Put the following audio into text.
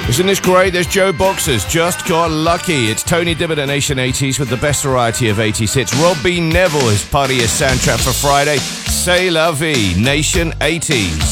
Isn't this great? There's Joe Boxers, Just Got Lucky. It's Tony Dibbett at Nation 80s with the best variety of 80s hits. Robbie Neville, his party is soundtrack for Friday. C'est la vie, Nation 80s.